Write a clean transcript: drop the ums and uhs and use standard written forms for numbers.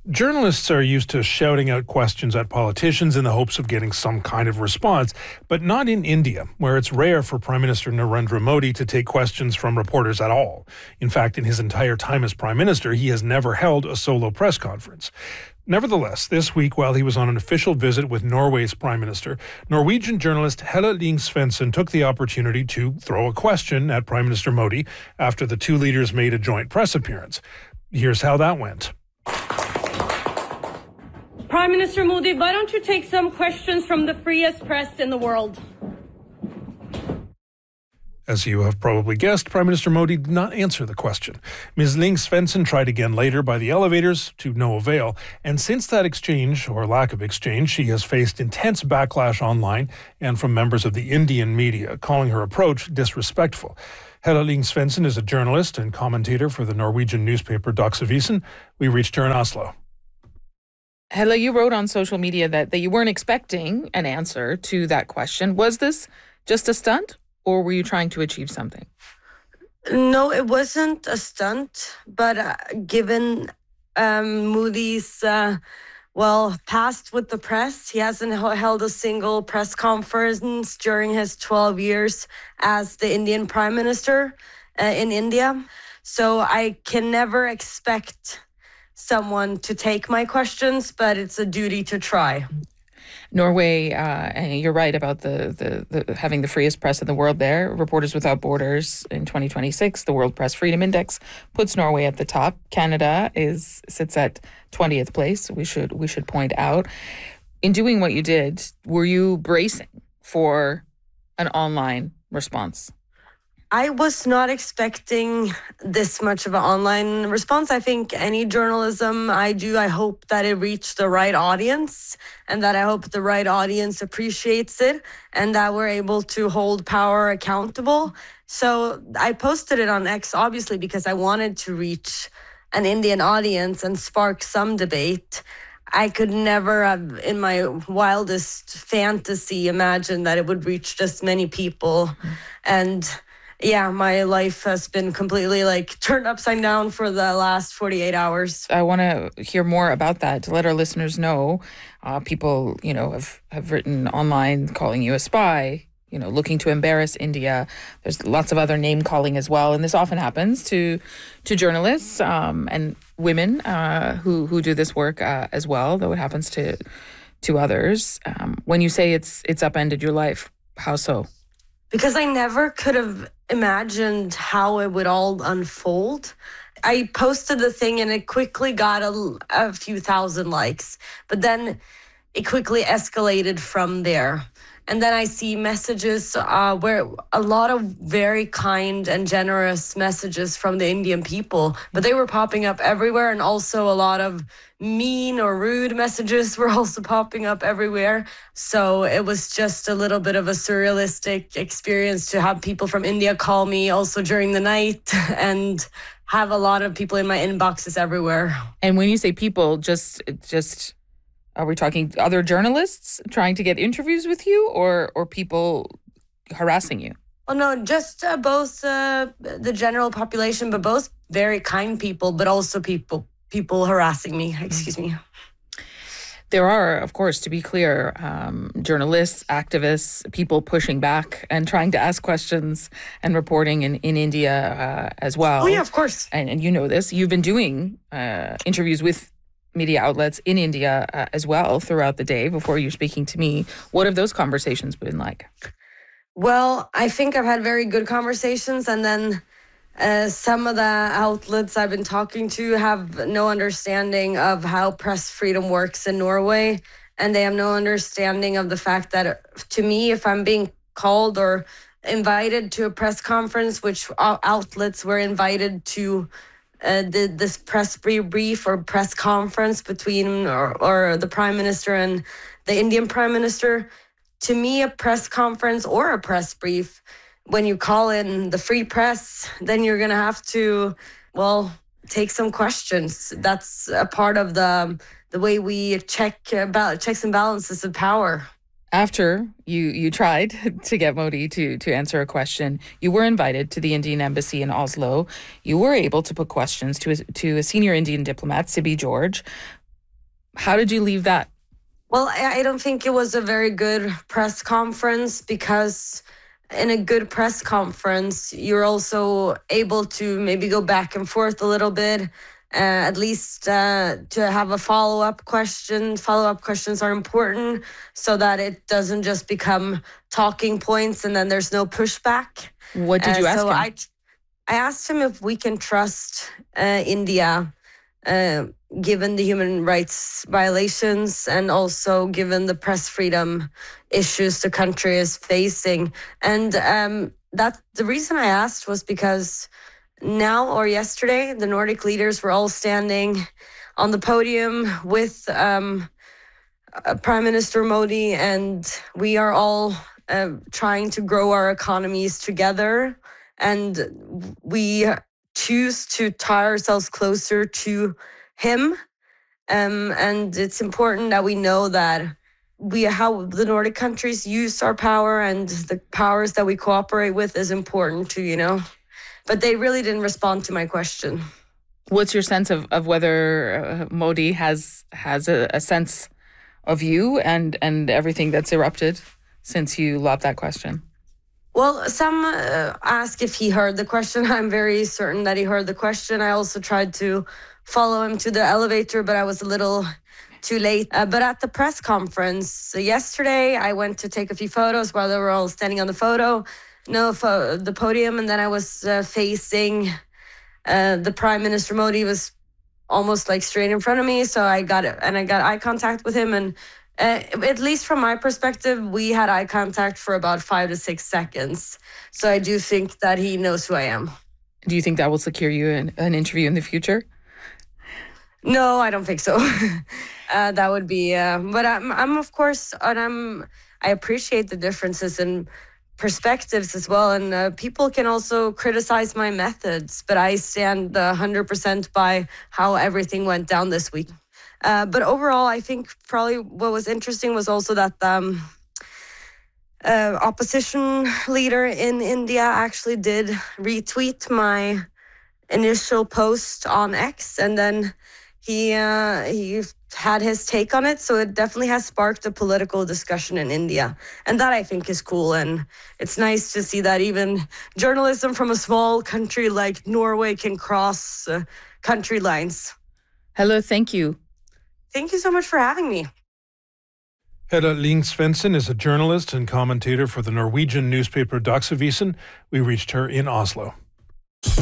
Journalists are used to shouting out questions at politicians in the hopes of getting some kind of response, but not in India, where it's rare for Prime Minister Narendra Modi to take questions from reporters at all. In fact, in his entire time as Prime Minister, he has never held a solo press conference. Nevertheless, this week, while he was on an official visit with Norway's Prime Minister, Norwegian journalist Helle Lyng-Svendsen took the opportunity to throw a question at Prime Minister Modi after the two leaders made a joint press appearance. Here's how that went. Prime Minister Modi, why don't you take some questions from the freest press in the world? As you have probably guessed, Prime Minister Modi did not answer the question. Ms. Lyng-Svendsen tried again later by the elevators, to no avail, and since that exchange, or lack of exchange, she has faced intense backlash online and from members of the Indian media, calling her approach disrespectful. Helle Lyng-Svendsen is a journalist and commentator for the Norwegian newspaper Dagsavisen. We reached her in Oslo. Helle, you wrote on social media that you weren't expecting an answer to that question. Was this just a stunt, or were you trying to achieve something? No, it wasn't a stunt, but given Modi's, past with the press, he hasn't held a single press conference during his 12 years as the Indian Prime Minister in India. So I can never expect someone to take my questions, but it's a duty to try. Norway, and you're right about the having the freest press in the world there. Reporters Without Borders in 2026, the World Press Freedom Index puts Norway at the top. Canada sits at 20th place. We should point out. In doing what you did, were you bracing for an online response? I was not expecting this much of an online response. I think any journalism I do, I hope that it reached the right audience and that I hope the right audience appreciates it and that we're able to hold power accountable. So I posted it on X, obviously, because I wanted to reach an Indian audience and spark some debate. I could never have, in my wildest fantasy, imagined that it would reach this many people. Mm-hmm. And yeah, my life has been completely turned upside down for the last 48 hours. I want to hear more about that to let our listeners know. People, have written online calling you a spy, looking to embarrass India. There's lots of other name calling as well. And this often happens to journalists and women who do this work as well, though it happens to others. When you say it's upended your life, how so? Because I never could have imagined how it would all unfold. I posted the thing and it quickly got a few thousand likes, but then it quickly escalated from there. And then I see messages where a lot of very kind and generous messages from the Indian people, but they were popping up everywhere. And also a lot of mean or rude messages were also popping up everywhere. So it was just a little bit of a surrealistic experience to have people from India call me also during the night and have a lot of people in my inboxes everywhere. And when you say people, just are we talking other journalists trying to get interviews with you or people harassing you? Well, no, just both the general population, but both very kind people, but also people harassing me. Excuse me. There are, of course, to be clear, journalists, activists, people pushing back and trying to ask questions and reporting in India as well. Oh, yeah, of course. And you know this. You've been doing interviews with media outlets in India as well throughout the day before you're speaking to me. What have those conversations been like? Well, I think I've had very good conversations, and then some of the outlets I've been talking to have no understanding of how press freedom works in Norway, and they have no understanding of the fact that, to me, if I'm being called or invited to a press conference, which outlets were invited to this press brief or press conference between or the Prime Minister and the Indian Prime Minister, to me, a press conference or a press brief, when you call in the free press, then you're going to have to, take some questions. That's a part of the way we checks and balances of power. After you tried to get Modi to answer a question, you were invited to the Indian embassy in Oslo. You were able to put questions to a senior Indian diplomat, Sibi George. How did you leave that? Well, I don't think it was a very good press conference, because in a good press conference, you're also able to maybe go back and forth a little bit, at least to have a follow-up question. Follow-up questions are important so that it doesn't just become talking points and then there's no pushback. What did you ask him? I asked him if we can trust India, given the human rights violations and also given the press freedom issues the country is facing. And that the reason I asked was because yesterday, the Nordic leaders were all standing on the podium with Prime Minister Modi, and we are all trying to grow our economies together. And we choose to tie ourselves closer to him. And it's important that we know that how the Nordic countries use our power and the powers that we cooperate with is important too, But they really didn't respond to my question. What's your sense of whether Modi has a sense of you and everything that's erupted since you lobbed that question? Well, some ask if he heard the question. I'm very certain that he heard the question. I also tried to follow him to the elevator, but I was a little too late. But at the press conference yesterday, I went to take a few photos while they were all standing on the podium, and then I was facing the Prime Minister. Modi was almost like straight in front of me, so I got eye contact with him, and at least from my perspective, we had eye contact for about 5 to 6 seconds. So I do think that he knows who I am. Do you think that will secure you an interview in the future? No, I don't think so. That would be, but I'm of course, and I appreciate the differences in perspectives as well. And people can also criticize my methods, but I stand 100% by how everything went down this week. But overall, I think probably what was interesting was also that opposition leader in India actually did retweet my initial post on X, and then he had his take on it. So it definitely has sparked a political discussion in India. And that I think is cool. And it's nice to see that even journalism from a small country like Norway can cross country lines. Hello, thank you. Thank you so much for having me. Hedda Ling Svendsen is a journalist and commentator for the Norwegian newspaper Dagsavisen. We reached her in Oslo.